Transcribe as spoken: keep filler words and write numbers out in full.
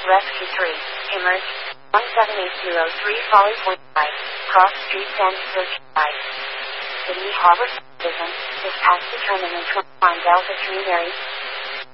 Rescue three. Emerge. one seven eight zero three Folly Point Drive. Cross Street San Search Drive. Sydney Harbor Subdivision. Is past the terminus from Delta three Mary.